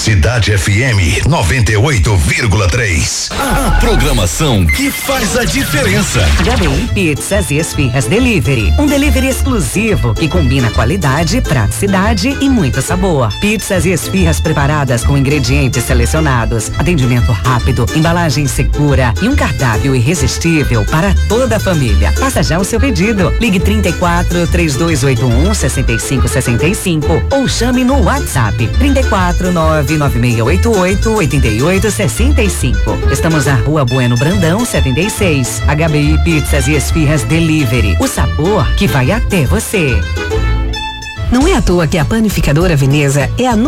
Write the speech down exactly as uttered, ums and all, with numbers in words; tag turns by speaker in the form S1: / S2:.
S1: Cidade F M noventa e oito vírgula três.
S2: A programação que faz a diferença.
S3: Gabi Pizzas e Esfirras Delivery. Um delivery exclusivo que combina qualidade, praticidade e muito sabor. Pizzas e esfirras preparadas com ingredientes selecionados, atendimento rápido, embalagem segura e um cardápio irresistível para toda a família. Faça já o seu pedido. Ligue trinta e quatro, três dois oito um, sessenta e cinco sessenta e cinco ou chame no WhatsApp trinta e quatro, nove nove seis oito oito, oito oito sessenta e cinco. Estamos na Rua Bueno Brandão, setenta e seis. H B I Pizzas e Esfirras Delivery. O sabor que vai até você.
S4: Não é à toa que a Panificadora Veneza é a